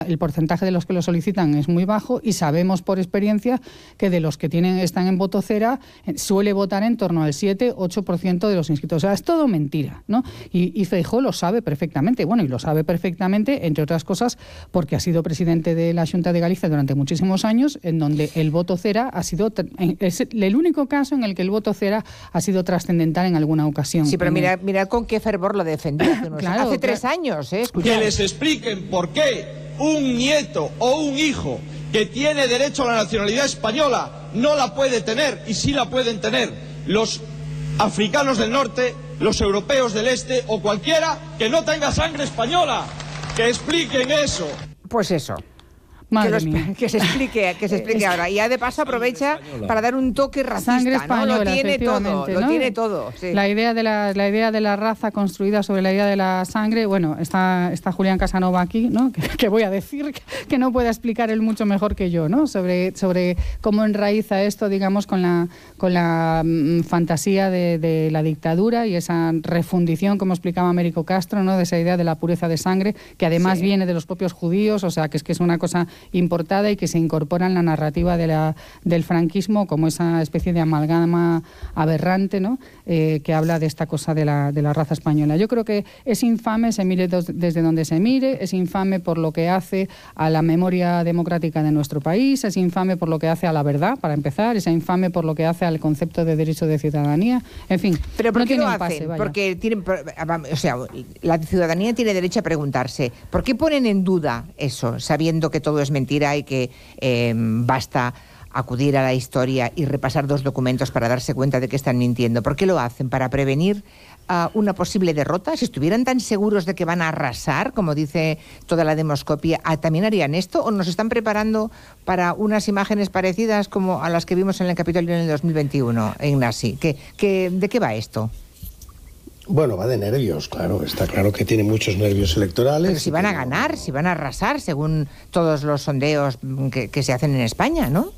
el porcentaje de los que lo solicitan es muy bajo y sabemos por experiencia que de los que están en voto cera suele votar en torno al 7-8% de los inscritos. O sea, es todo mentira, ¿no? Y Feijóo lo sabe perfectamente. Bueno, y lo sabe perfectamente, entre otras cosas, porque ha sido presidente de la Xunta de Galicia durante muchísimos años, en donde el voto cera es el único caso en el que el voto cera ha sido trascendental en alguna ocasión. Sí, pero mira con qué fervor lo defendió hace 3 años. Que les expliquen por qué un nieto o un hijo que tiene derecho a la nacionalidad española no la puede tener, y sí la pueden tener los africanos del norte, los europeos del este o cualquiera que no tenga sangre española. Que expliquen eso. Pues eso. Que se explique ahora. Y ya de paso aprovecha para dar un toque racista. Sangre española, ¿no? Lo tiene todo, ¿no? lo tiene todo. Sí. La idea de la raza construida sobre la idea de la sangre, bueno, está Julián Casanova aquí, ¿no? Que voy a decir que no puede explicar él mucho mejor que yo, ¿no? Sobre cómo enraiza esto, digamos, con la fantasía de la dictadura y esa refundición, como explicaba Américo Castro, ¿no? De esa idea de la pureza de sangre, que además viene de los propios judíos, o sea, que es una cosa importada y que se incorpora en la narrativa del franquismo como esa especie de amalgama aberrante, ¿no? Que habla de esta cosa de la raza española. Yo creo que es infame, se mire desde donde se mire, es infame por lo que hace a la memoria democrática de nuestro país, es infame por lo que hace a la verdad, para empezar, es infame por lo que hace al concepto de derecho de ciudadanía, en fin. ¿Pero por no qué lo hacen? Porque la ciudadanía tiene derecho a preguntarse, ¿por qué ponen en duda eso, sabiendo que todo es mentira y que basta acudir a la historia y repasar 2 documentos para darse cuenta de que están mintiendo? ¿Por qué lo hacen? ¿Para prevenir una posible derrota? Si estuvieran tan seguros de que van a arrasar, como dice toda la demoscopia, ¿también harían esto? ¿O nos están preparando para unas imágenes parecidas como a las que vimos en el Capitolio en el 2021, Ignasi? ¿De qué va esto? Bueno, va de nervios, claro. Está claro que tiene muchos nervios electorales. Pero si van a ganar, si van a arrasar, según todos los sondeos que se hacen en España, ¿no?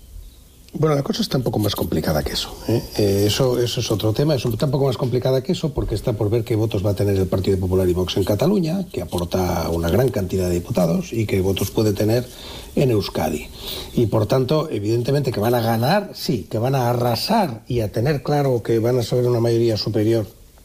Bueno, la cosa está un poco más complicada que eso, ¿eh? Eso es otro tema. Es un poco más complicada que eso porque está por ver qué votos va a tener el Partido Popular y Vox en Cataluña, que aporta una gran cantidad de diputados, y qué votos puede tener en Euskadi. Y por tanto, evidentemente que van a ganar, sí, que van a arrasar y a tener claro que van a ser una mayoría superior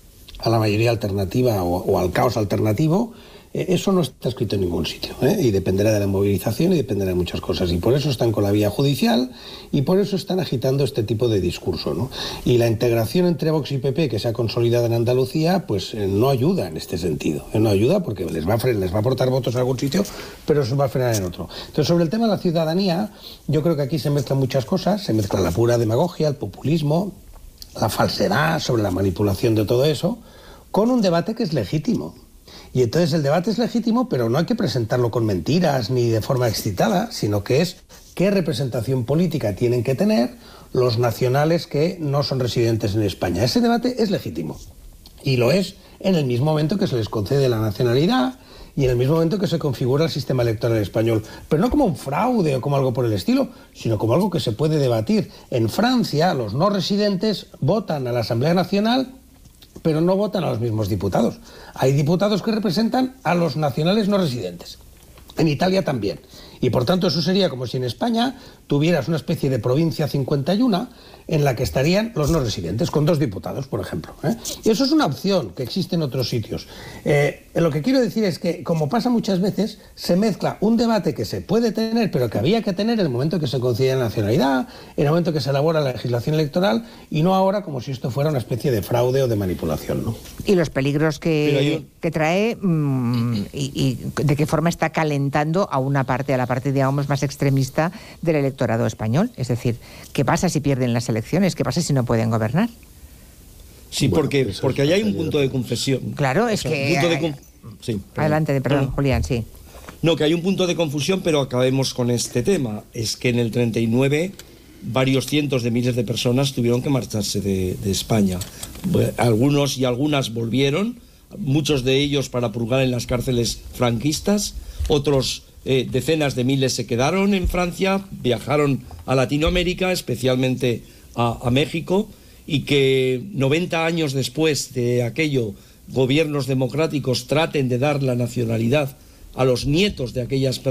a la mayoría alternativa o al caos alternativo, eso no está escrito en ningún sitio, ¿eh? Y dependerá de la movilización y dependerá de muchas cosas. Y por eso están con la vía judicial y por eso están agitando este tipo de discurso, ¿no? Y la integración entre Vox y PP, que se ha consolidado en Andalucía, pues no ayuda en este sentido. No ayuda porque les va a aportar votos en algún sitio, pero se va a frenar en otro. Entonces, sobre el tema de la ciudadanía, yo creo que aquí se mezclan muchas cosas. Se mezcla la pura demagogia, el populismo, la falsedad sobre la manipulación de todo eso, con un debate que es legítimo. Y entonces el debate es legítimo, pero no hay que presentarlo con mentiras ni de forma excitada, sino que es qué representación política tienen que tener los nacionales que no son residentes en España. Ese debate es legítimo. Y lo es en el mismo momento que se les concede la nacionalidad y en el mismo momento que se configura el sistema electoral español. Pero no como un fraude o como algo por el estilo, sino como algo que se puede debatir. En Francia, los no residentes votan a la Asamblea Nacional, pero no votan a los mismos diputados. Hay diputados que representan a los nacionales no residentes. En Italia también. Y por tanto eso sería como si en España tuvieras una especie de provincia 51 en la que estarían los no residentes, con 2 diputados, por ejemplo, ¿eh? Y eso es una opción que existe en otros sitios. Lo que quiero decir es que, como pasa muchas veces, se mezcla un debate que se puede tener, pero que había que tener en el momento que se concede la nacionalidad, en el momento que se elabora la legislación electoral, y no ahora como si esto fuera una especie de fraude o de manipulación, ¿no? Y los peligros que trae y de qué forma está calentando a una parte, a la parte, digamos, más extremista del electorado español. Es decir, ¿qué pasa si pierden las elecciones? ¿Qué pasa si no pueden gobernar? Sí, bueno, porque ahí hay un punto de confesión. Claro, es que... Sí, adelante, perdón, Julián, sí. No, que hay un punto de confusión, pero acabemos con este tema. Es que en el 39 varios cientos de miles de personas tuvieron que marcharse de España. Algunos y algunas volvieron, muchos de ellos para purgar en las cárceles franquistas, otros decenas de miles se quedaron en Francia, viajaron a Latinoamérica, especialmente a México, y que 90 años después de aquello, gobiernos democráticos traten de dar la nacionalidad a los nietos de aquellas personas